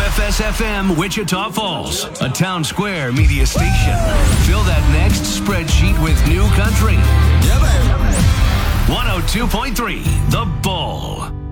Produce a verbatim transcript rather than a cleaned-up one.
F S F M Wichita Falls, a Town Square media station. Fill that next spreadsheet with new country. Yeah, baby. one oh two point three, The Bull.